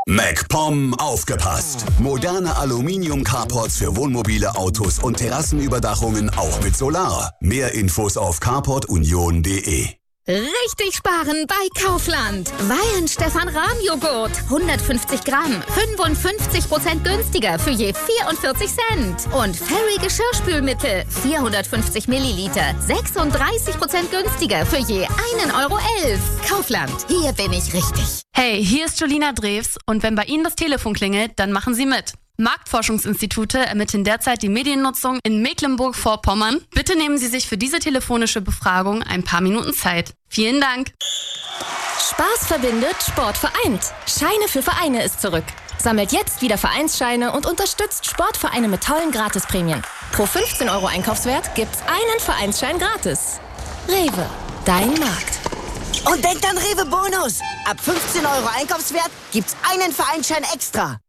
MacPom aufgepasst! Moderne Aluminium-Carports für Wohnmobile, Autos und Terrassenüberdachungen auch mit Solar. Mehr Infos auf carportunion.de. Richtig sparen bei Kaufland. Weyen Stefan Rahm Joghurt. 150 Gramm. 55% günstiger für je 44 Cent. Und Fairy Geschirrspülmittel. 450 Milliliter. 36% günstiger für je 1,11 Euro. Kaufland. Hier bin ich richtig. Hey, hier ist Julina Drews und wenn bei Ihnen das Telefon klingelt, dann machen Sie mit. Marktforschungsinstitute ermitteln derzeit die Mediennutzung in Mecklenburg-Vorpommern. Bitte nehmen Sie sich für diese telefonische Befragung ein paar Minuten Zeit. Vielen Dank. Spaß verbindet, Sport vereint. Scheine für Vereine ist zurück. Sammelt jetzt wieder Vereinsscheine und unterstützt Sportvereine mit tollen Gratisprämien. Pro 15 Euro Einkaufswert gibt's einen Vereinsschein gratis. Rewe, dein Markt. Und denkt an Rewe Bonus. Ab 15 Euro Einkaufswert gibt's einen Vereinsschein extra.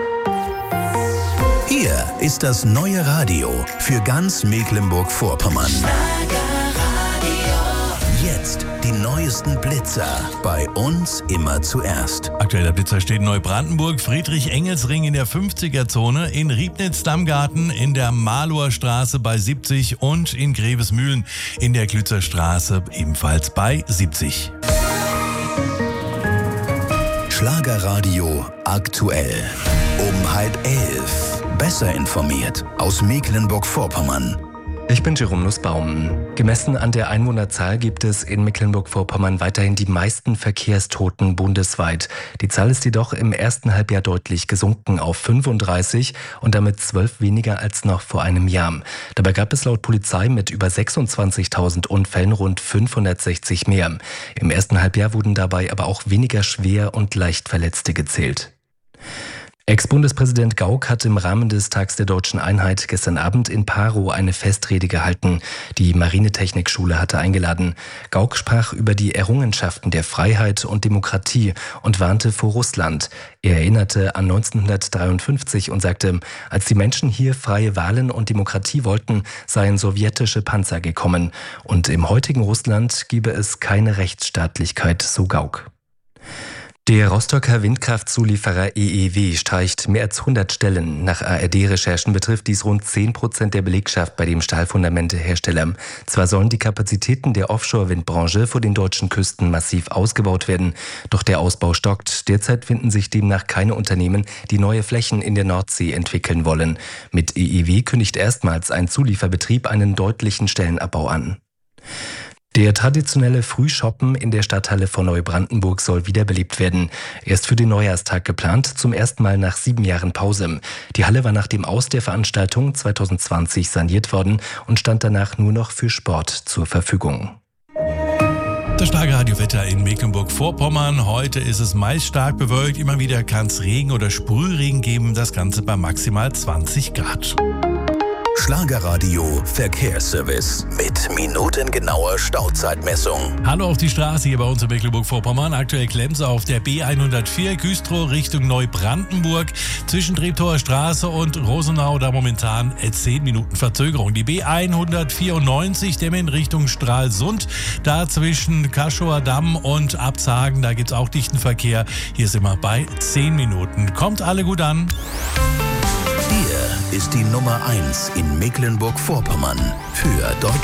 Hier ist das neue Radio für ganz Mecklenburg-Vorpommern. Jetzt die neuesten Blitzer. Bei uns immer zuerst. Aktueller Blitzer steht in Neubrandenburg, Friedrich-Engels-Ring in der 50er-Zone, in Riebnitz-Dammgarten, in der Mahloer Straße bei 70 und in Grevesmühlen in der Klützer Straße ebenfalls bei 70. Schlagerradio aktuell. Um 10:30. Besser informiert aus Mecklenburg-Vorpommern. Ich bin Jerome Nussbaum. Gemessen an der Einwohnerzahl gibt es in Mecklenburg-Vorpommern weiterhin die meisten Verkehrstoten bundesweit. Die Zahl ist jedoch im ersten Halbjahr deutlich gesunken auf 35 und damit 12 weniger als noch vor einem Jahr. Dabei gab es laut Polizei mit über 26.000 Unfällen rund 560 mehr. Im ersten Halbjahr wurden dabei aber auch weniger schwer und leicht Verletzte gezählt. Ex-Bundespräsident Gauck hat im Rahmen des Tags der Deutschen Einheit gestern Abend in Parow eine Festrede gehalten. Die Marinetechnikschule hatte eingeladen. Gauck sprach über die Errungenschaften der Freiheit und Demokratie und warnte vor Russland. Er erinnerte an 1953 und sagte, als die Menschen hier freie Wahlen und Demokratie wollten, seien sowjetische Panzer gekommen. Und im heutigen Russland gebe es keine Rechtsstaatlichkeit, so Gauck. Der Rostocker Windkraftzulieferer EEW streicht mehr als 100 Stellen. Nach ARD-Recherchen betrifft dies rund 10% der Belegschaft bei dem Stahlfundamentehersteller. Zwar sollen die Kapazitäten der Offshore-Windbranche vor den deutschen Küsten massiv ausgebaut werden, doch der Ausbau stockt. Derzeit finden sich demnach keine Unternehmen, die neue Flächen in der Nordsee entwickeln wollen. Mit EEW kündigt erstmals ein Zulieferbetrieb einen deutlichen Stellenabbau an. Der traditionelle Frühshoppen in der Stadthalle von Neubrandenburg soll wiederbelebt werden. Er ist für den Neujahrstag geplant, zum ersten Mal nach 7 Jahren Pause. Die Halle war nach dem Aus der Veranstaltung 2020 saniert worden und stand danach nur noch für Sport zur Verfügung. Das Schlagerradiowetter in Mecklenburg-Vorpommern. Heute ist es meist stark bewölkt. Immer wieder kann es Regen oder Sprühregen geben. Das Ganze bei maximal 20 Grad. Schlagerradio Verkehrsservice mit minutengenauer Stauzeitmessung. Hallo auf die Straße hier bei uns in Mecklenburg-Vorpommern. Aktuell klemmt es auf der B104 Güstrow Richtung Neubrandenburg zwischen Treptower Straße und Rosenau. Da momentan 10 Minuten Verzögerung. Die B194 Demmin Richtung Stralsund. Da zwischen Kaschower Damm und Abzagen, da gibt es auch dichten Verkehr. Hier sind wir bei 10 Minuten. Kommt alle gut an. Hier ist die Nummer 1 in Mecklenburg-Vorpommern für Deutschland.